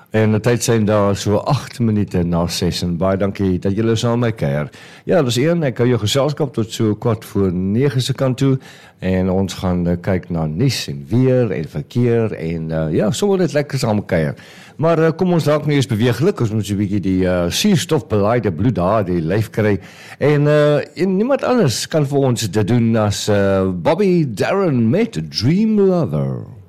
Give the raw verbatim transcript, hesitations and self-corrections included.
En die tyd zijn daar so agt minute na ses en baie dankie dat julle saam met my kuier. Ja, dis een, ek hou jou geselskap tot so kwart voor nege se kant toe en ons gaan uh, kyk na nuus en weer en verkeer en uh, ja, sommer net lekker saam kuier. Maar uh, kom ons raak nou eers beweeglik, ons moet so 'n bietjie die uh, suurstofbelaaide bloed daar die lyf kry en, uh, en niemand anders kan vir ons dit doen as uh, Bobby Darin met Dream Lover.